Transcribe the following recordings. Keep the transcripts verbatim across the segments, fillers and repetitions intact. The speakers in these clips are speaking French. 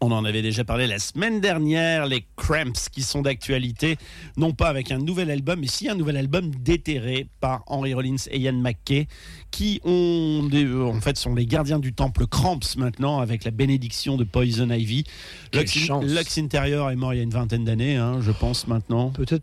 On en avait déjà parlé la semaine dernière, les Cramps qui sont d'actualité, non pas avec un nouvel album, mais si un nouvel album déterré par Henry Rollins et Ian MacKaye, qui ont des, en fait sont les gardiens du temple Cramps maintenant, avec la bénédiction de Poison Ivy. Lux, Lux Interior est mort il y a une vingtaine d'années, hein, je pense maintenant. Peut-être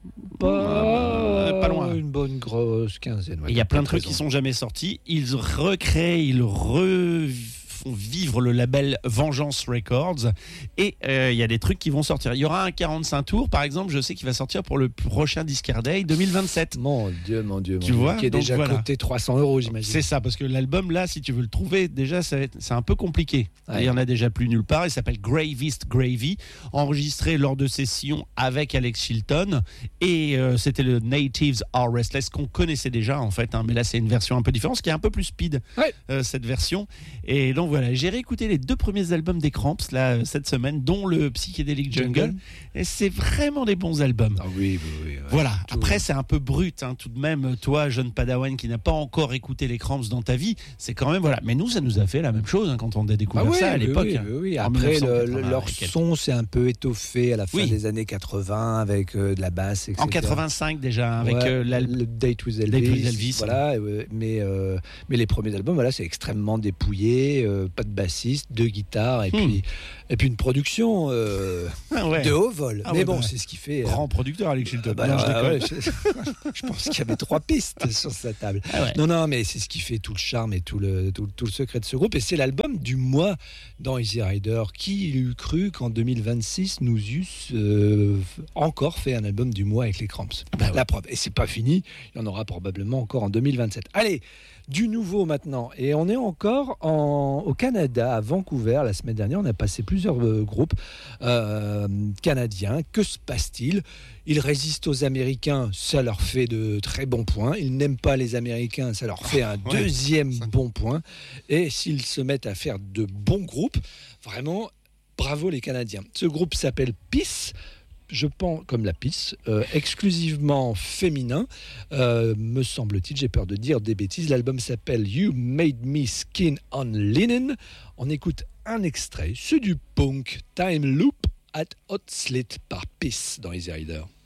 pas, euh, pas loin. Une bonne grosse quinzaine. Ouais, il y a plein de trucs raison. qui sont jamais sortis. Ils recréent, ils re font vivre le label Vengeance Records et il euh, y a des trucs qui vont sortir. Il y aura un quarante-cinq tours par exemple, je sais qu'il va sortir pour le prochain Discard Day deux mille vingt-sept. Mon Dieu, mon Dieu, mon tu Dieu. vois, qui est donc, déjà voilà. coté trois cents euros, j'imagine. C'est ça, parce que l'album là, si tu veux le trouver, déjà c'est, c'est un peu compliqué. Ouais. Il y en a déjà plus nulle part. Il s'appelle Gravest Gravy, enregistré lors de sessions avec Alex Chilton et euh, c'était le Natives Are Restless qu'on connaissait déjà en fait, hein, mais là c'est une version un peu différente, ce qui est un peu plus speed, ouais. euh, cette version. Et donc voilà, j'ai réécouté les deux premiers albums des Cramps là cette semaine, dont le Psychedelic Jungle, Jungle. Et c'est vraiment des bons albums. Ah oui, oui, oui. Ouais. Voilà. Tout Après, ouais. c'est un peu brut, hein, tout de même. Toi, jeune Padawan qui n'a pas encore écouté les Cramps dans ta vie, c'est quand même voilà. Mais nous, ça nous a fait la même chose hein, quand on a découvert ah oui, ça à l'époque. Oui, oui, oui. Après, le, leur son s'est un peu étoffé à la fin oui. des années quatre-vingts avec euh, de la basse, et cetera. En quatre-vingt-cinq déjà, avec ouais, euh, le Date with Elvis. Date with Elvis voilà. Euh, mais euh, mais les premiers albums, voilà, c'est extrêmement dépouillé, euh, pas de bassiste, deux guitares et hmm. puis et puis une production euh, ah ouais. de haut vol. Ah mais ouais, bon, bah, c'est ce qui fait. Grand euh, producteur, Alex Chilton. Euh, bah, non, je, ouais, je, je pense qu'il y avait trois pistes sur sa table. Ah ouais. Non, non, mais c'est ce qui fait tout le charme et tout le tout, tout le secret de ce groupe. Et c'est l'album du mois dans Easy Rider. Qui eût cru qu'en deux mille vingt-six nous eussent euh, encore fait un album du mois avec les Cramps. Bah ouais. La preuve. Et c'est pas fini. Il y en aura probablement encore en deux mille vingt-sept. Allez. Du nouveau maintenant, et on est encore en, au Canada, à Vancouver. La semaine dernière, on a passé plusieurs euh, groupes euh, canadiens. Que se passe-t-il ? Ils résistent aux Américains, ça leur fait de très bons points. Ils n'aiment pas les Américains, ça leur fait un ouais, deuxième ça. bon point. Et s'ils se mettent à faire de bons groupes, vraiment, bravo les Canadiens. Ce groupe s'appelle Peace. Je pense, comme la pisse, euh, exclusivement féminin, euh, me semble-t-il, j'ai peur de dire des bêtises. L'album s'appelle You Made Me Skin on Linen. On écoute un extrait, c'est du punk, Time Loop at Hot Slit par Peace dans Easy Rider.